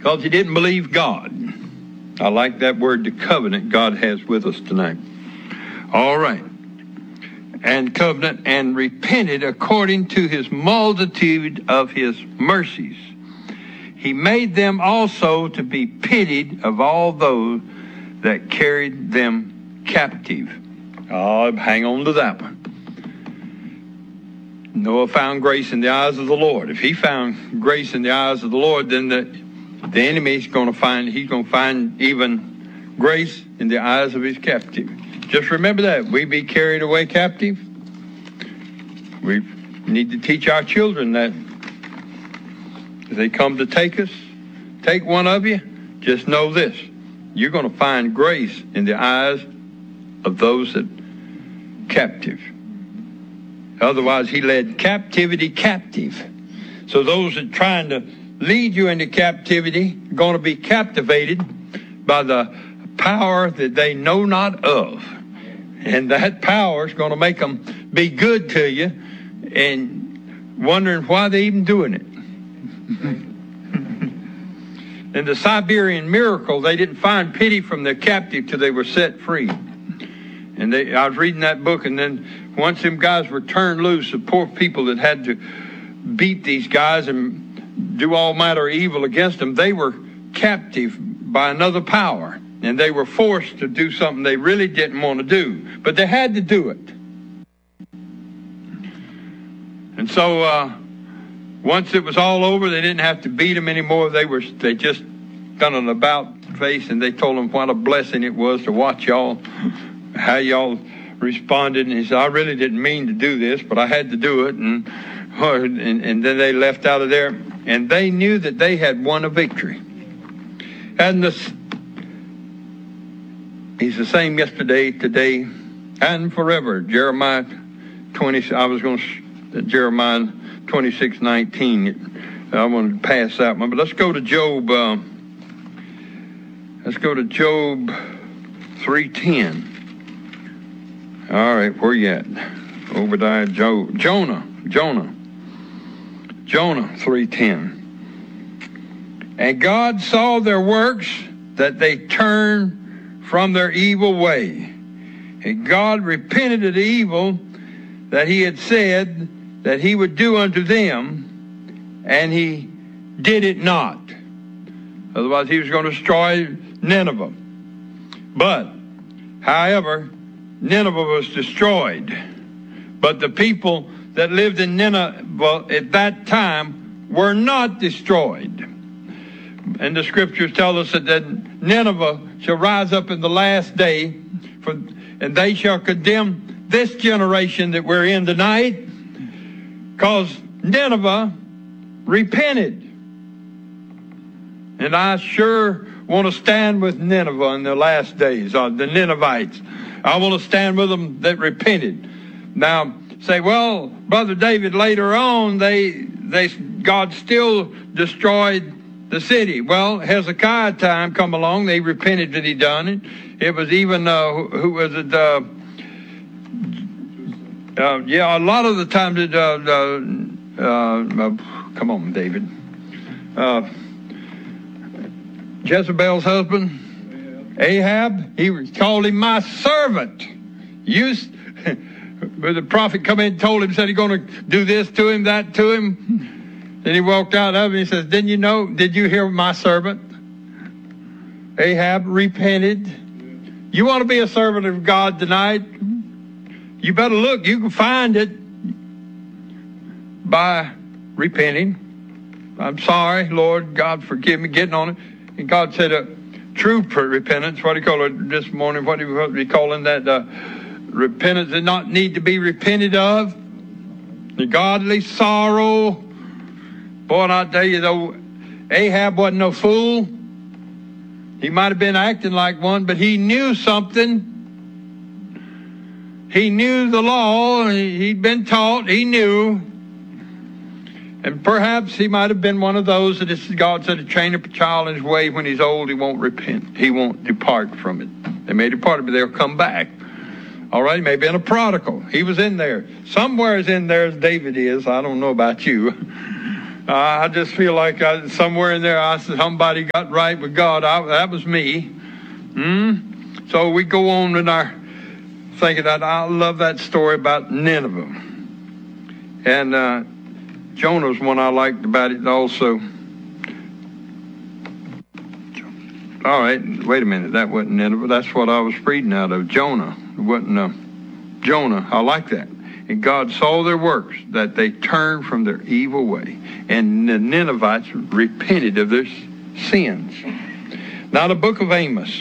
because he didn't believe God. I like that word, the covenant God has with us tonight. All right. And covenant, and repented according to his multitude of his mercies. He made them also to be pitied of all those that carried them captive. Oh, hang on to that one. Noah found grace in the eyes of the Lord. If he found grace in the eyes of the Lord, then the enemy is going to find, he's going to find even grace in the eyes of his captive. Just remember that. We be carried away captive. We need to teach our children that if they come to take us, take one of you, just know this. You're going to find grace in the eyes of those that captive. Otherwise, he led captivity captive. So those that are trying to lead you into captivity are going to be captivated by the power that they know not of. And that power is going to make them be good to you and wondering why they're even doing it. In the Siberian miracle, they didn't find pity from their captive till they were set free. And I was reading that book, and then once them guys were turned loose, the poor people that had to beat these guys and do all manner of evil against them, they were captive by another power. And they were forced to do something they really didn't want to do. But they had to do it. And so once it was all over, they didn't have to beat them anymore. They just done an about face, and they told them what a blessing it was to watch y'all, how y'all responded. And he said, I really didn't mean to do this, but I had to do it. And then they left out of there. And they knew that they had won a victory. And he's the same yesterday, today, and forever. Jeremiah 26:19. I wanted to pass that one, but let's go to Job. Let's go to Job 3:10. All right, where you at? Obadiah, Jonah 3:10. And God saw their works, that they turned from their evil way. And God repented of the evil that he had said that he would do unto them, and he did it not. Otherwise he was going to destroy Nineveh. But, however, Nineveh was destroyed. But the people that lived in Nineveh at that time were not destroyed. And the scriptures tell us that Nineveh shall rise up in the last day, and they shall condemn this generation that we're in tonight, because Nineveh repented. And I sure want to stand with Nineveh in the last days, the Ninevites. I want to stand with them that repented. Now, say, well, Brother David, later on, God still destroyed the city. Well, Hezekiah time come along, they repented that he done it. It was even, who was it? A lot of the time that, come on, David. Jezebel's husband, Ahab, he called him my servant. But the prophet come in and told him, said he's going to do this to him, that to him. Then he walked out of it and he says, did you hear my servant? Ahab repented. You want to be a servant of God tonight? You better look. You can find it by repenting. I'm sorry, Lord, God, forgive me, getting on it. And God said true repentance, what do you call it this morning? What are we calling that? Repentance that not need to be repented of. The godly sorrow. Boy, I tell you, though, Ahab wasn't no fool. He might have been acting like one, but he knew something. He knew the law. He'd been taught. He knew. And perhaps he might have been one of those that God said to train up a child in his way. When he's old, he won't repent. He won't depart from it. They may depart, but they'll come back. All right, he may have been a prodigal. He was in there. Somewhere is in there as David is. I don't know about you. I just feel like somewhere in there, somebody got right with God. That was me. So we go on in our thinking that I love that story about Nineveh. And Jonah's one I liked about it also. All right, wait a minute. That wasn't Nineveh. That's what I was reading out of. Jonah. It wasn't Jonah. I like that. And God saw their works, that they turned from their evil way. And the Ninevites repented of their sins. Now the book of Amos.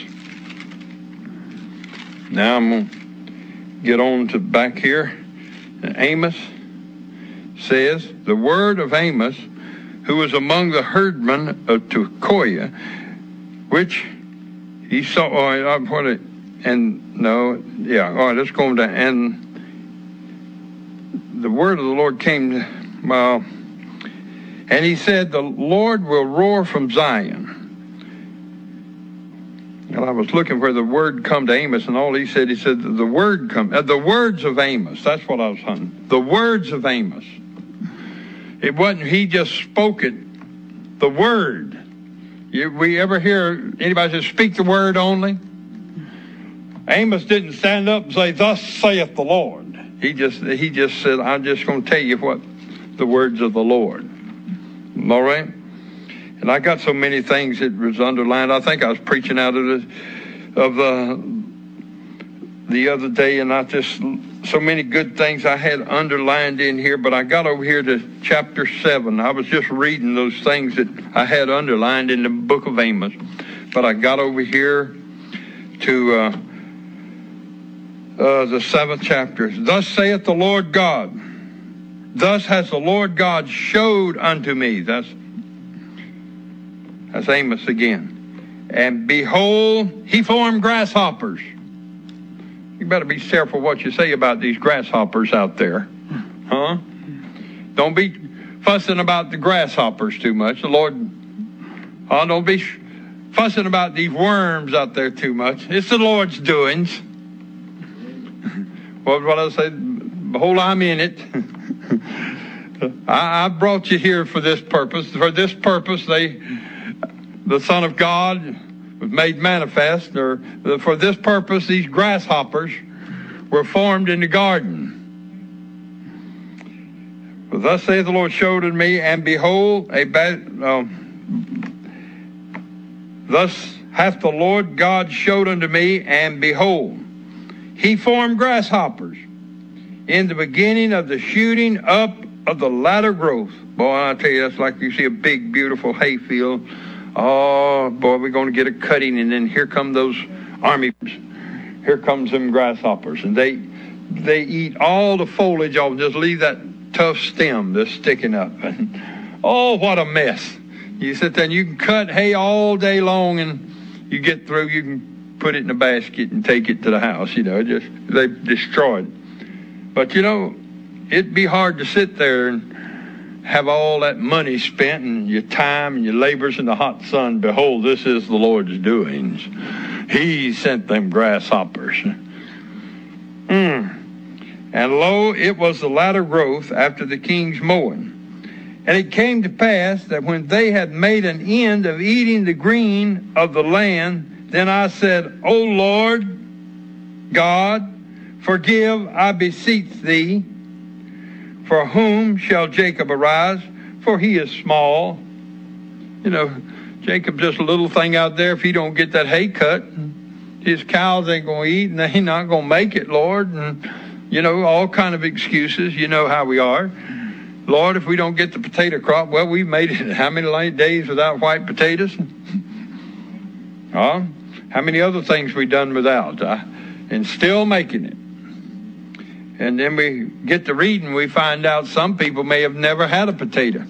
Now I'm going to get on to back here. Amos says, the word of Amos, who was among the herdmen of Tekoa, which he saw, all right, let's go on to, and the word of the Lord came, and he said, the Lord will roar from Zion. And I was looking where the word come to Amos, and all he said the word come, the words of Amos. That's what I was hunting. The words of Amos. It wasn't he just spoke it. The word. We ever hear anybody say, speak the word only? Amos didn't stand up and say, thus saith the Lord. He just said, I'm just going to tell you what the words of the Lord. All right? And I got so many things that was underlined. I think I was preaching out of the other day, and I just, so many good things I had underlined in here, but I got over here to chapter 7. I was just reading those things that I had underlined in the book of Amos. But I got over here to the 7th chapter. Thus saith the Lord God. Thus has the Lord God showed unto me. That's Amos again. And behold, he formed grasshoppers. You better be careful what you say about these grasshoppers out there. Huh? Don't be fussing about the grasshoppers too much. The Lord, don't be fussing about these worms out there too much. It's the Lord's doings. What I say? Behold, I'm in it. I brought you here for this purpose. For this purpose, the Son of God was made manifest. Or for this purpose, these grasshoppers were formed in the garden. For thus saith the Lord showed unto me, and behold, thus hath the Lord God showed unto me, and behold, he formed grasshoppers in the beginning of the shooting up of the latter growth. Boy, I tell you, that's like you see a big, beautiful hayfield. Oh, boy, we're going to get a cutting, and then here come those armies. Here comes them grasshoppers, and they eat all the foliage off, just leave that tough stem that's sticking up. And oh, what a mess. You sit there and you can cut hay all day long, and you get through, you can put it in a basket and take it to the house, they destroy it. But, it'd be hard to sit there and have all that money spent and your time and your labors in the hot sun. Behold, this is the Lord's doings. He sent them grasshoppers. And lo, it was the latter growth after the king's mowing. And it came to pass that when they had made an end of eating the green of the land, then I said, O Lord God, forgive, I beseech thee. For whom shall Jacob arise? For he is small. Jacob's just a little thing out there. If he don't get that hay cut, his cows ain't going to eat, and they not going to make it, Lord. And, all kind of excuses. You know how we are. Lord, if we don't get the potato crop, well, we've made it how many days without white potatoes? How many other things we done without? And still making it. And then we get to reading, we find out some people may have never had a potato.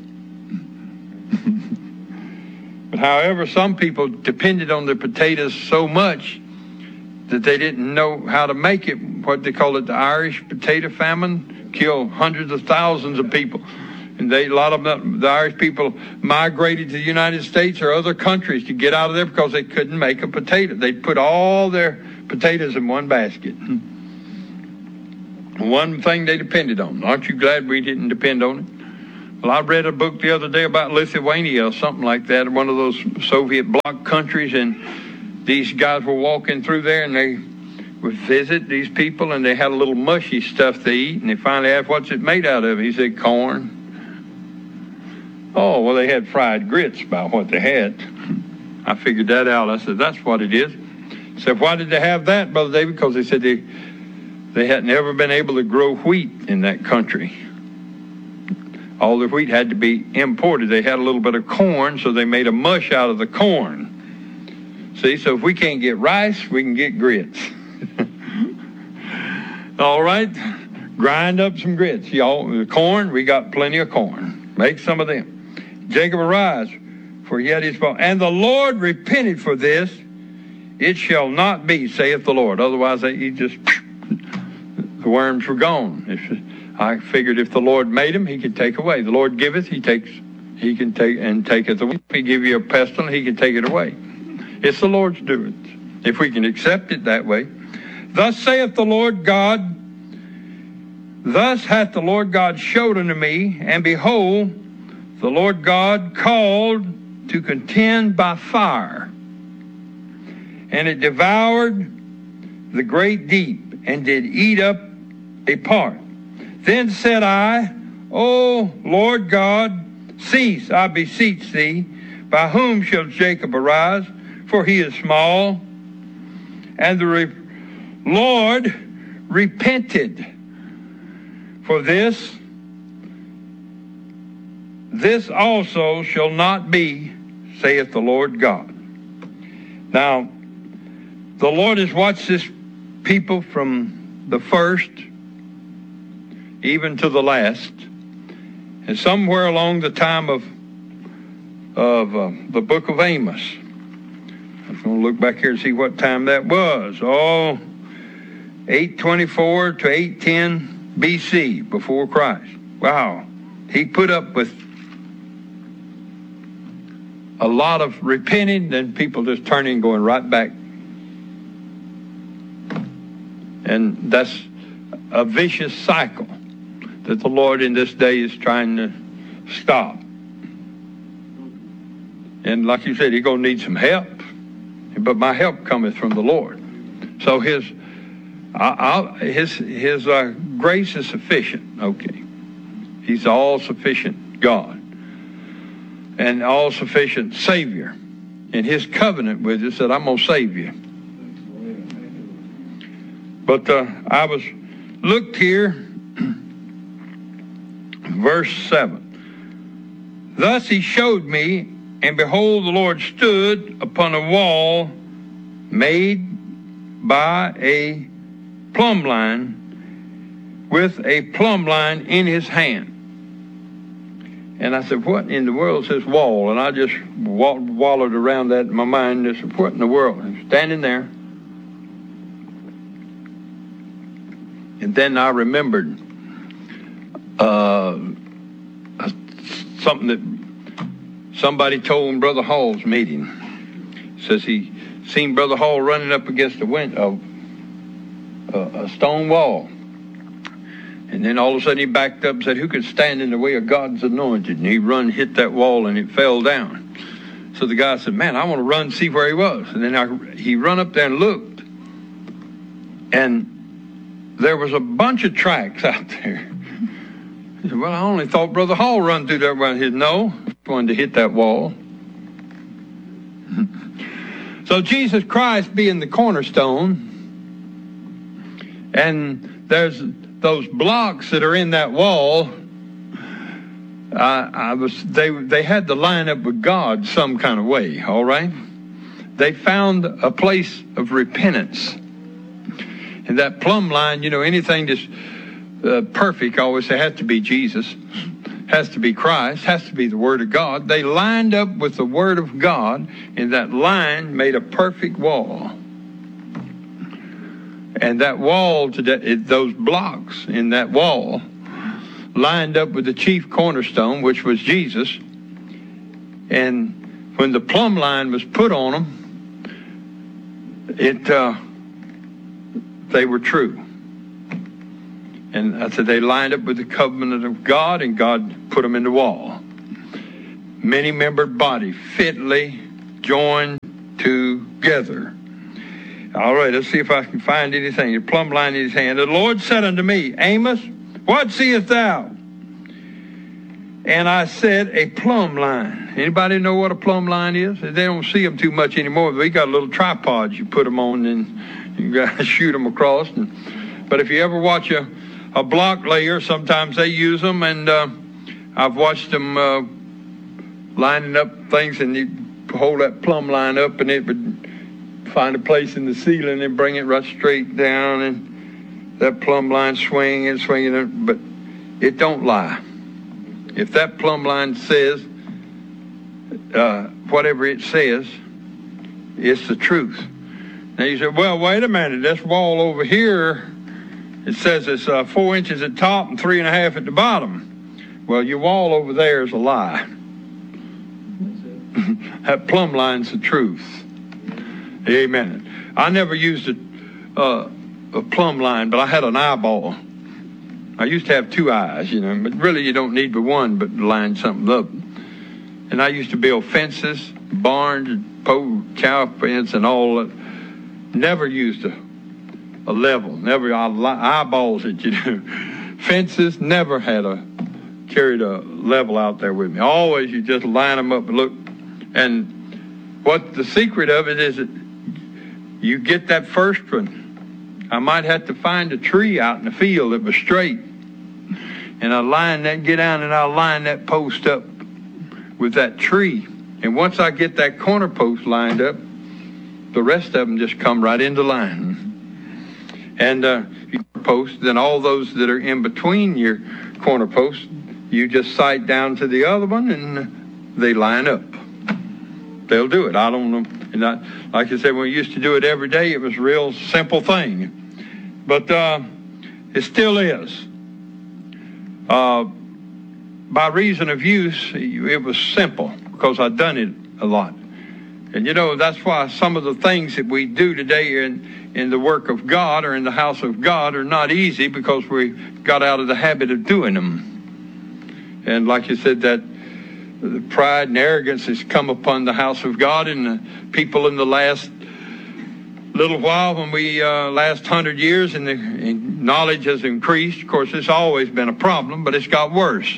But however, some people depended on their potatoes so much that they didn't know how to make it. What they call it, the Irish potato famine, killed hundreds of thousands of people. And a lot of them, the Irish people migrated to the United States or other countries to get out of there because they couldn't make a potato. They put all their potatoes in one basket. One thing they depended on. Aren't you glad we didn't depend on it? Well, I read a book the other day about Lithuania or something like that, one of those Soviet bloc countries, and these guys were walking through there, and they would visit these people, and they had a little mushy stuff to eat, and they finally asked, what's it made out of? He said, corn. Oh, well, they had fried grits about what they had. I figured that out. I said, that's what it is. I said, why did they have that, Brother David? Because they said they had never been able to grow wheat in that country. All the wheat had to be imported. They had a little bit of corn, so they made a mush out of the corn. See, so if we can't get rice, we can get grits. All right? Grind up some grits. Y'all, the corn, we got plenty of corn. Make some of them. Jacob arise, for he had his fault. And the Lord repented for this. It shall not be, saith the Lord. Otherwise, the worms were gone. I figured if the Lord made them, he could take away. The Lord giveth, he can take and taketh away. If he give you a pestilence, he can take it away. It's the Lord's doing. If we can accept it that way. Thus saith the Lord God, thus hath the Lord God showed unto me, and behold, the Lord God called to contend by fire, and it devoured the great deep, and did eat up a part. Then said I, O Lord God, cease, I beseech thee, by whom shall Jacob arise? For he is small. And the Lord repented for this. This also shall not be, saith the Lord God. Now, the Lord has watched this people from the first even to the last. And somewhere along the time of the book of Amos, I'm going to look back here and see what time that was. 824 to 810 BC, before Christ. Wow. He put up with a lot of repenting, then people just turning and going right back. And that's a vicious cycle that the Lord in this day is trying to stop. And like you said, he's going to need some help. But my help cometh from the Lord. So his grace is sufficient. Okay. He's all-sufficient God. And all-sufficient Savior. And his covenant with us that I'm going to save you. But I was looked here, verse 7. Thus he showed me, and behold, the Lord stood upon a wall made by a plumb line, with a plumb line in his hand. And I said, what in the world is this wall? And I just wallowed around that in my mind. I said, what in the world? I'm standing there. And then I remembered something that somebody told in Brother Hall's meeting. Says he seen Brother Hall running up against a stone wall. And then all of a sudden he backed up and said, who could stand in the way of God's anointed? And he hit that wall, and it fell down. So the guy said, man, I want to run and see where he was. And then he run up there and looked. And there was a bunch of tracks out there. He said, well, I only thought Brother Hall run through that one. He said, no, he wanted to hit that wall. So Jesus Christ being the cornerstone, and there's those blocks that are in that wall, they had to line up with God some kind of way, all right? They found a place of repentance. And that plumb line, anything that's perfect, always has to be Jesus, has to be Christ, has to be the Word of God. They lined up with the Word of God, and that line made a perfect wall. And that wall, those blocks in that wall, lined up with the chief cornerstone, which was Jesus. And when the plumb line was put on them, they were true. And I said they lined up with the covenant of God, and God put them in the wall. Many-membered body, fitly joined together. All right, let's see if I can find anything. The plumb line in his hand. The Lord said unto me, Amos, what seest thou? And I said, a plumb line. Anybody know what a plumb line is? They don't see them too much anymore. But we got little tripods you put them on, and you got to shoot them across. But if you ever watch a block layer, sometimes they use them, and I've watched them lining up things, and you hold that plumb line up, and it would find a place in the ceiling and bring it right straight down, and that plumb line swinging, but it don't lie. If that plumb line says whatever it says, it's the truth. Now you say, well, wait a minute, this wall over here, it says it's 4 inches at top and 3.5 at the bottom. Well, your wall over there is a lie. That plumb line's the truth. Amen. I never used a plumb line, but I had an eyeball. I used to have 2 eyes, but really you don't need but one, but line something up. And I used to build fences, barns, cow fence, and all that. Never used a level, never eyeballs it, Fences, never carried a level out there with me. Always you just line them up and look. And what the secret of it is that you get that first one. I might have to find a tree out in the field that was straight. And get down and I'll line that post up with that tree. And once I get that corner post lined up, the rest of them just come right into line. And you post, then all those that are in between your corner posts, you just sight down to the other one and they line up. They'll do it. I don't know. And like I said, when we used to do it every day, it was a real simple thing. But it still is. By reason of use, it was simple because I'd done it a lot. And that's why some of the things that we do today in the work of God or in the house of God are not easy because we got out of the habit of doing them. And like you said, that the pride and arrogance has come upon the house of God, and the people in the last little while, when we last 100 years, and the knowledge has increased. Of course, it's always been a problem, but it's got worse.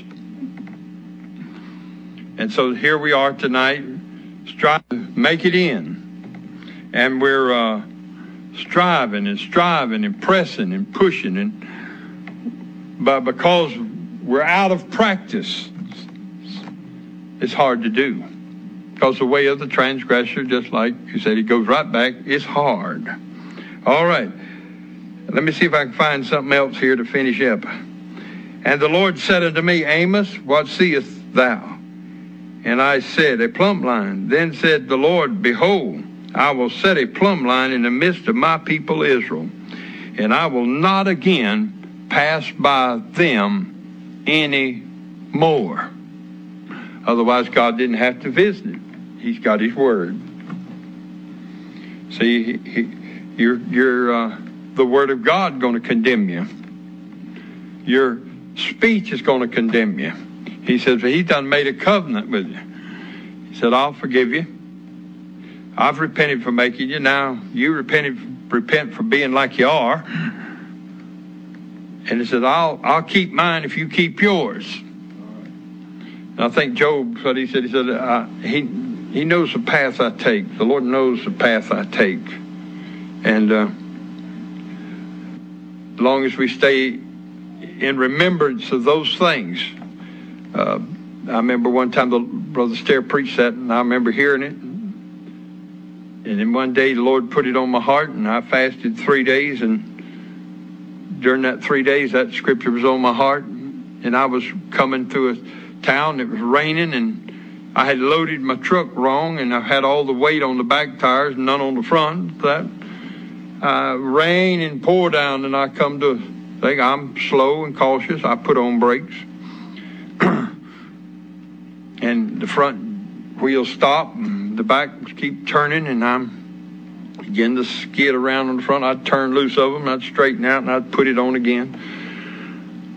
And so here we are tonight, striving to make it in, and we're striving and pressing and pushing, but because we're out of practice, it's hard to do. Because the way of the transgressor, just like you said, he goes right back. It's hard. All right. Let me see if I can find something else here to finish up. And the Lord said unto me, Amos, what seest thou? And I said, a plumb line. Then said the Lord, behold, I will set a plumb line in the midst of my people Israel, and I will not again pass by them any more. Otherwise, God didn't have to visit it. He's got his word. See, the word of God going to condemn you. Your speech is going to condemn you. He says, well, he's done made a covenant with you. He said, I'll forgive you. I've repented for making you. Now you repent for being like you are. And he said, I'll keep mine if you keep yours. And I think Job, what he said, he knows the path I take. The Lord knows the path I take. And as long as we stay in remembrance of those things. I remember one time Brother Stair preached that, and I remember hearing it. And then one day the Lord put it on my heart, and I fasted 3 days, and during that 3 days that scripture was on my heart. And I was coming through a town. It was raining, and I had loaded my truck wrong, and I had all the weight on the back tires and none on the front. That rain and pour down, and I come to think I'm slow and cautious. I put on brakes, and the front wheels stop, and the back keep turning, and I'm begin to skid around on the front. I'd turn loose of them, I'd straighten out, and I'd put it on again.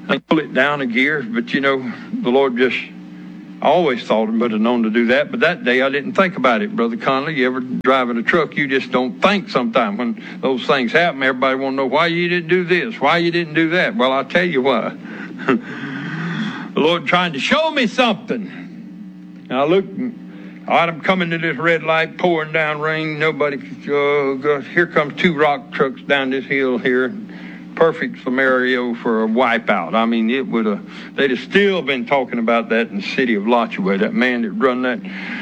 I pull it down a gear, but you know, the Lord just, I always thought him would have known to do that, but that day I didn't think about it, Brother Conley. You ever driving a truck, you just don't think sometimes when those things happen. Everybody want to know why you didn't do this, why you didn't do that. Well, I'll tell you why. The Lord trying to show me something. And I look, I'm coming to this red light, pouring down rain. Nobody, oh gosh, here comes 2 rock trucks down this hill here. Perfect scenario for a wipeout. I mean, it would have, they'd have still been talking about that in the city of Lachue. That man that run that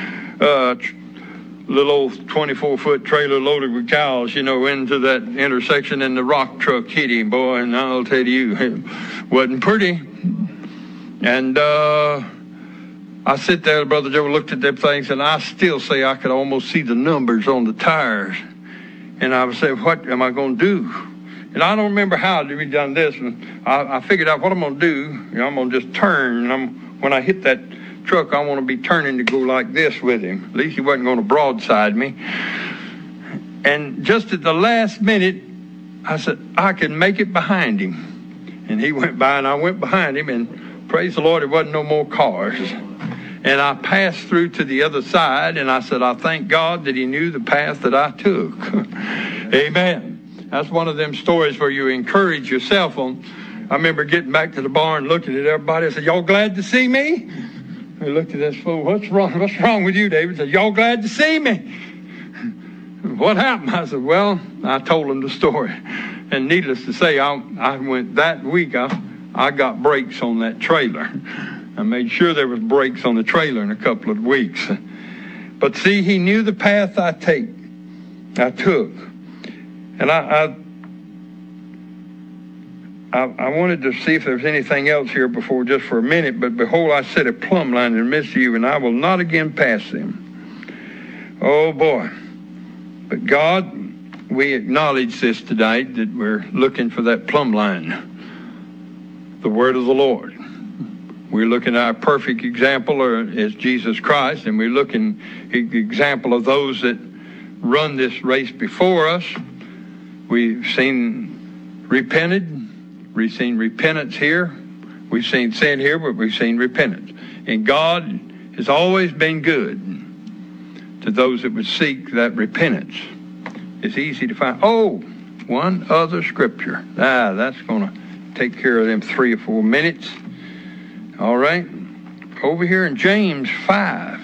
little old 24-foot trailer loaded with cows, you know, into that intersection, and the rock truck hit him, boy, and I'll tell you, it wasn't pretty. And I sit there, Brother Joe looked at them things, and I still say I could almost see the numbers on the tires. And I would say, what am I going to do? And I don't remember how we done this. And I figured out what I'm going to do. You know, I'm going to just turn. And when I hit that truck, I want to be turning to go like this with him. At least he wasn't going to broadside me. And just at the last minute, I said, I can make it behind him. And he went by, and I went behind him. And praise the Lord, there wasn't no more cars. And I passed through to the other side, and I said, I thank God that he knew the path that I took. Amen. That's one of them stories where you encourage yourself on. I remember getting back to the barn, looking at everybody. I said, y'all glad to see me? They looked at this fool. What's wrong with you, David? I said, y'all glad to see me? What happened? I said, well, I told him the story. And needless to say, I went that week, I got brakes on that trailer. I made sure there was brakes on the trailer in a couple of weeks. But see, he knew the path I took. And I wanted to see if there was anything else here before, just for a minute. But behold, I set a plumb line in the midst of you, and I will not again pass them. Oh, boy. But God, we acknowledge this tonight, that we're looking for that plumb line, the word of the Lord. We're looking at our perfect example as Jesus Christ, and we're looking at the example of those that run this race before us. We've seen we've seen repentance here. We've seen sin here, but we've seen repentance. And God has always been good to those that would seek that repentance. It's easy to find. Oh, one other scripture. That's going to take care of them 3 or 4 minutes. All right. Over here in James 5,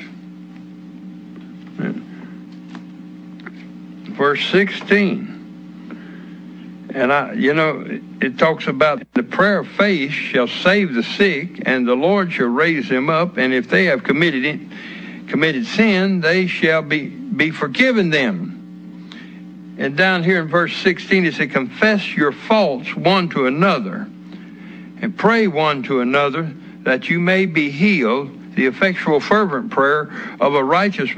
verse 16. And it talks about the prayer of faith shall save the sick, and the Lord shall raise them up. And if they have committed sin, they shall be forgiven them. And down here in verse 16, it says, confess your faults one to another, and pray one to another, that you may be healed. The effectual fervent prayer of a righteous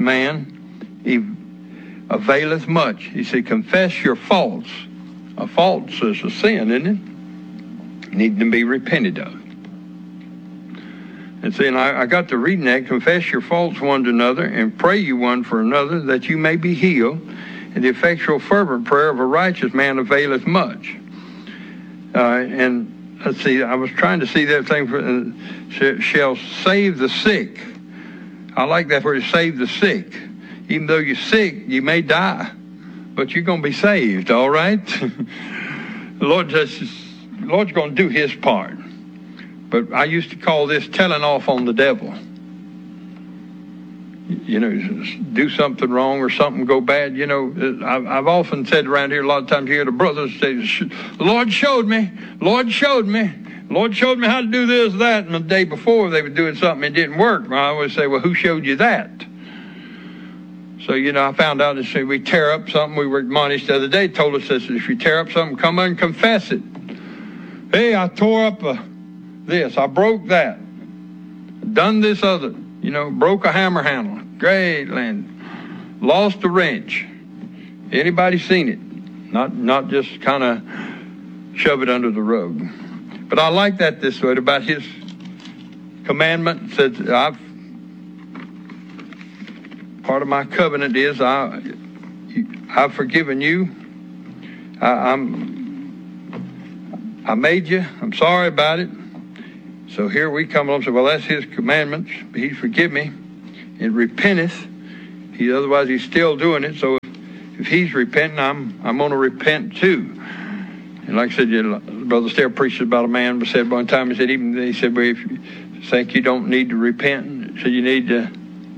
man availeth much. He said, confess your faults. A fault is a sin, isn't it? Needing to be repented of. And saying, I got to reading that, confess your faults one to another, and pray you one for another, that you may be healed. And the effectual fervent prayer of a righteous man availeth much. And let's see, I was trying to see that thing, shall save the sick. I like that word, save the sick. Even though you're sick, you may die, but you're going to be saved, all right? The Lord's going to do his part. But I used to call this telling off on the devil. You know, do something wrong or something go bad. You know, I've often said around here, a lot of times you hear the brothers say, the Lord showed me, Lord showed me. Lord showed me how to do this, that. And the day before they were doing something and it didn't work. I always say, well, who showed you that? So, you know, I found out that we tear up something. We were admonished the other day, told us that if you tear up something, come and confess it. Hey, I tore up this. I broke that. Done this other. You know, broke a hammer handle. Great land. Lost a wrench. Anybody seen it? Not just kind of shove it under the rug. But I like that this way about his commandment. Said, part of my covenant is I've forgiven you. I made you. I'm sorry about it. So here we come along and say, well, that's his commandments. He forgive me and repenteth. Otherwise he's still doing it. So if he's repenting, I'm going to repent too. And like I said, Brother Stair preached about a man who said one time, he said, well, if you think you don't need to repent, so you need to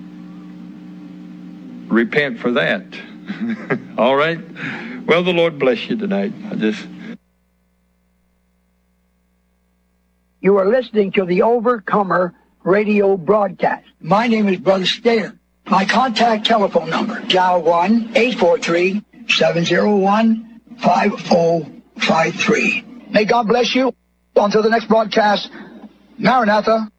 repent for that. All right? Well, the Lord bless you tonight. You are listening to the Overcomer radio broadcast. My name is Brother Stair. My contact telephone number, dial 1-843-701-5053. May God bless you. Until the next broadcast, Maranatha.